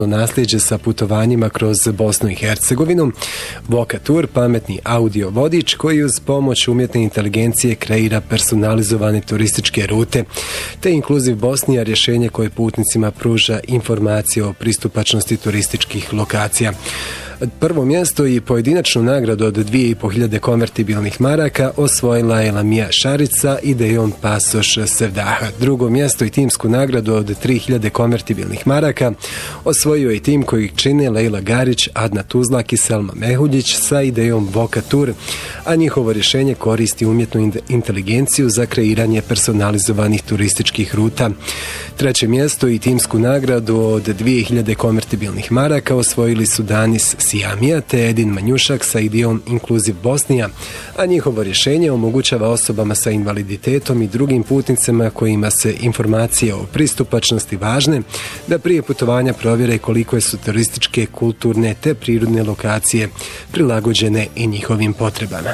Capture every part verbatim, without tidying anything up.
nasljeđe sa putovanjima kroz Bosnu i Hercegovinu, Vokatur, pametni audio vodič koji uz pomoć umjetne inteligencije kreira personalizovane turističke rute, te Inkluziv Bosnija, rješenje koje putnicima pruža informacije o pristupačnosti turističkih lokacija. Prvo mjesto i pojedinačnu nagradu od dvije i po hiljade konvertibilnih maraka osvojila je Lamija Šarica idejom Pasoš Sevdaha. Drugo mjesto i timsku nagradu od tri hiljade konvertibilnih maraka osvojio je tim koji čine Lejla Garić, Adna Tuzlak i Selma Mehuljić sa idejom Vokatur, a njihovo rješenje koristi umjetnu inteligenciju za kreiranje personalizovanih turističkih ruta. Treće mjesto i timsku nagradu od dvije hiljade konvertibilnih maraka osvojili su Danis Sijamija te Edin Manjušak sa idejom Inkluziv Bosnija, a njihovo rješenje omogućava osobama sa invaliditetom i drugim putnicama kojima se informacije o pristupačnosti važne da prije putovanja provjere koliko su turističke, kulturne te prirodne lokacije prilagođene i njihovim potrebama.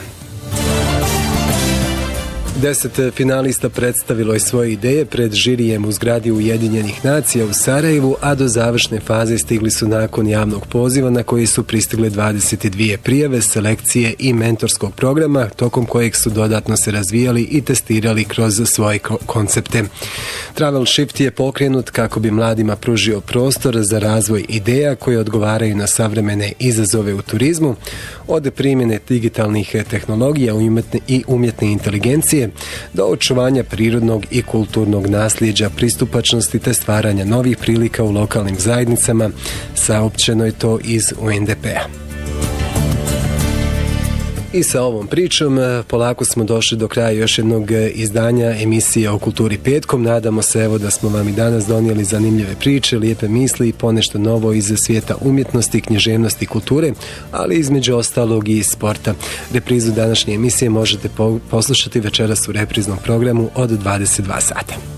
Deset finalista predstavilo je svoje ideje pred žirijem u zgradi Ujedinjenih nacija u Sarajevu, a do završne faze stigli su nakon javnog poziva na koji su pristigle dvadeset dvije prijave, selekcije i mentorskog programa, tokom kojeg su dodatno se razvijali i testirali kroz svoje koncepte. Travel Shift je pokrenut kako bi mladima pružio prostor za razvoj ideja koje odgovaraju na savremene izazove u turizmu, od primjene digitalnih tehnologija i umjetne inteligencije do očuvanja prirodnog i kulturnog nasljeđa, pristupačnosti te stvaranja novih prilika u lokalnim zajednicama, saopćeno je to iz U N D P-a. I sa ovom pričom polako smo došli do kraja još jednog izdanja emisije o kulturi petkom. Nadamo se evo da smo vam i danas donijeli zanimljive priče, lijepe misli i ponešto novo iz svijeta umjetnosti, književnosti i kulture, ali između ostalog i sporta. Reprizu današnje emisije možete poslušati večeras u repriznom programu od dvadeset dva sata.